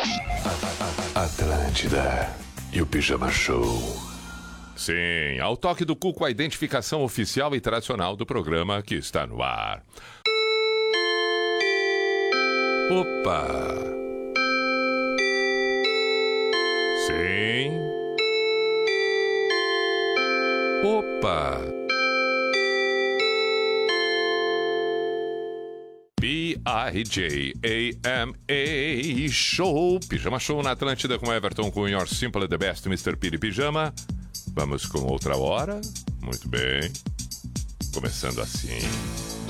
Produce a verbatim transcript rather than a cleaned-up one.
Atlântida e o Pijama Show. Sim, ao toque do Cuco, a identificação oficial e tradicional do programa que está no ar. Opa! Sim. Opa! P I J A M A Show, Pijama Show na Atlântida com Everton com Your Simple the Best, mister Piri Pijama. Vamos com outra hora. Muito bem. Começando assim.